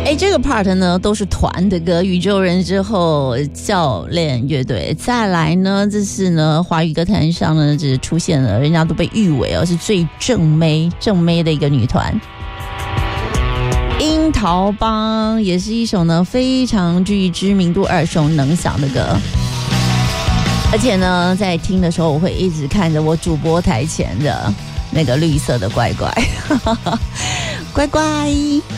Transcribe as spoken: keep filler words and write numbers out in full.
哎，这个 part 呢都是团的歌，宇宙人之后教练乐队，再来呢，这是呢华语歌坛上呢只出现了，人家都被誉为哦是最正妹正妹的一个女团。樱桃帮也是一首呢非常具知名度、耳熟能详的歌，而且呢在听的时候，我会一直看着我主播台前的那个绿色的乖乖，乖乖。